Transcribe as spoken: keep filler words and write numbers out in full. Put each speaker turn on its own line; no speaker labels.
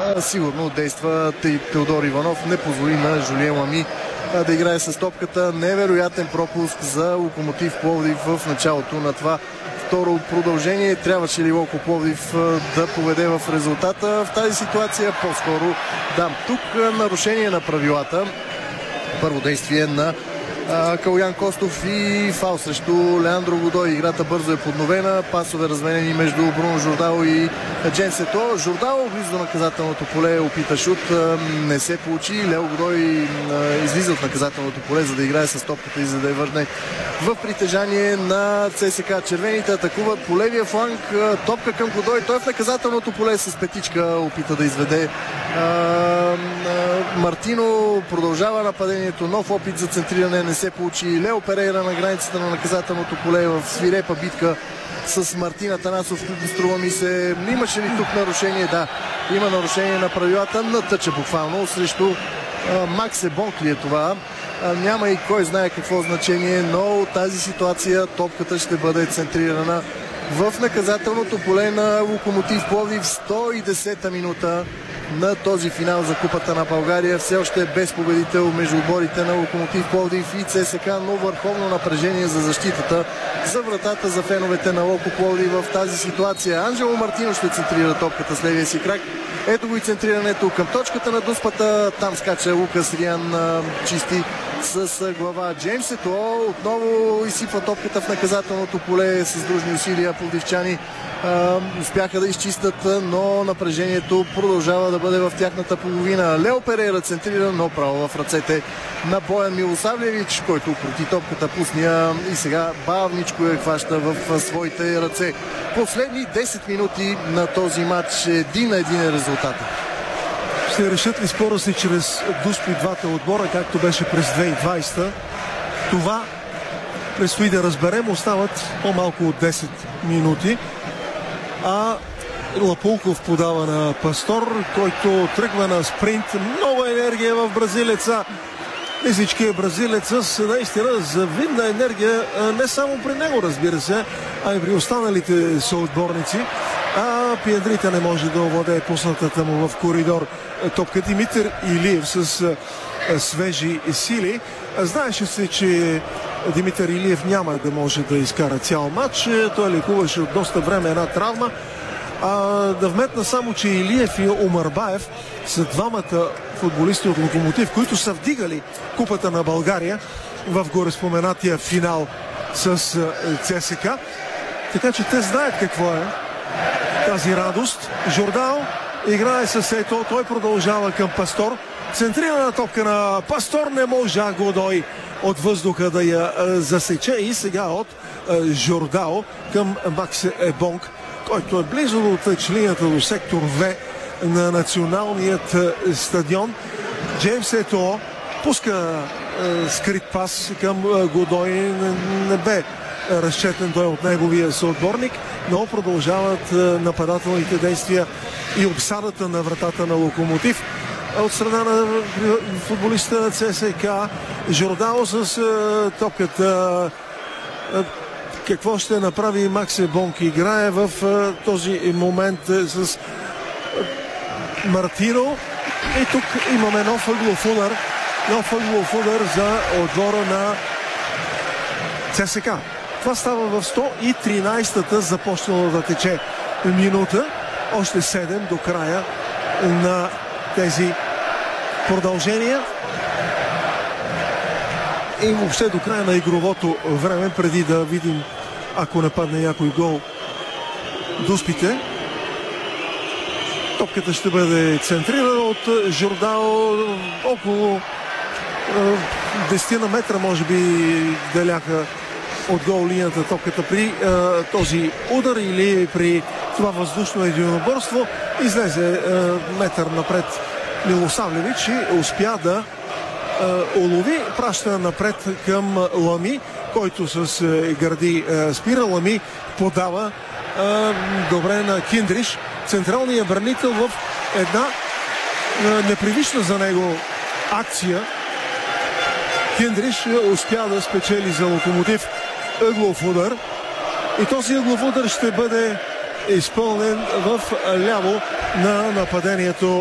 сигурно действа Теодор Иванов. Не позволи на Жулиен Лами да играе с топката. Невероятен пропуск за Локомотив Пловдив в началото на това второ продължение. Трябваше ли Локо Пловдив да поведе в резултата в тази ситуация? По-скоро да. Тук нарушение на правилата. Първо действие на Калуян Костов и фал срещу Леандро Годой. Играта бързо е подновена. Пасове разменени между Бруно Жордао и Джеймс Ето. Жордао близо до наказателното поле опита шут. Не се получи. Лео Годой излиза от наказателното поле, за да играе с топката и за да я върне в притежание на ЦСКА. Червените атакуват по левия фланг. Топка към Годой. Той в наказателното поле с петичка опита да изведе Мартино. Продължава нападението. Нов опит за центриране не се получи. Лео Перейра на границата на наказателното поле в свирепа битка с Мартин Атанасов. Струва ми се, имаше ли тук нарушение? Да, има нарушение на правилата. Натъча буквално срещу а, Максе Бонк ли е това? А, няма и кой знае какво значение, но тази ситуация топката ще бъде центрирана в наказателното поле на Локомотив Пловдив. сто и десета минута на този финал за Купата на България. Все още е без победител между отборите на Локомотив Пловдив и ЦСКА, но върховно напрежение за защитата, за вратата, за феновете на Локо Пловдив в тази ситуация. Анжело Мартино ще центрира топката с левия си крак. Ето го и центрирането към точката на дуспата. Там скача Лукас Риан, чисти с глава. Джеймс Ето отново изсипва топката в наказателното поле с дружни усилия. Пловдивчани успяха да изчистят, но напрежението продължава да бъде в тяхната половина. Лео Перейра центрира, но право в ръцете на Боян Милосавлевич, който укроти топката, пусня и сега бавничко я хваща в своите ръце. Последни десет минути на този матч, един на един е резултата.
Ще решат ли спора си чрез дуспи двата отбора, както беше през две хиляди и двадесета? Това предстои да разберем. Остават по-малко от десет минути. А Лапулков подава на Пастор, който тръгва на спринт. Много енергия в бразилеца. Мислички е бразилец с наистина завидна енергия, не само при него, разбира се, а и при останалите съотборници. А Пиедрите не може да овладее пуснатата му в коридор топка. Димитър Илиев с свежи сили. Знаеше се, че Димитър Илиев няма да може да изкара цял матч. Той лекуваше от доста време една травма. А, да вметна само, че Илиев и Омарбаев са двамата футболисти от Локомотив, които са вдигали Купата на България в гореспоменатия финал с ЦСКА. Така че те знаят какво е тази радост. Жордао играе с Ето, той продължава към Пастор. Центрирана топка на Пастор, не можа Годой от въздуха да я засече и сега от Жордао към Макс Бонк, който е близо до тъчлинията до сектор В на националният стадион. Джеймс Ето пуска е, скрит пас към Годой. Не, не бе разчетен той от неговия съотборник, но продължават е, нападателните действия и обсадата на вратата на Локомотив от страна на футболиста на ЦСКА. Жордао с е, топката. Е, какво ще направи Макс Бонк? Играе в е, този момент е, с е, Мартино. И тук имаме нов ъглов удар. Нов ъглов удар за отбора на ЦСКА. Това става в сто и тринадесета започнала да тече минута. Още седем до края на тези продължения. И въобще до края на игровото време, преди да видим, ако не падне някой гол, дуспите. Топката ще бъде центрирана от Жордао около десет на метра, може би, деляха от гол линията топката при е, този удар или при това въздушно единоборство. Излезе е, метър напред Милосавлевич и успя да е, улови, праща напред към Лами, който с е, гърди е, спира. Лами подава е, добре на Киндриш, централният бранител в една е, непривична за него акция. Киндриш успя да спечели за Локомотив ъглов удар и този ъглов удар ще бъде изпълнен в ляво на нападението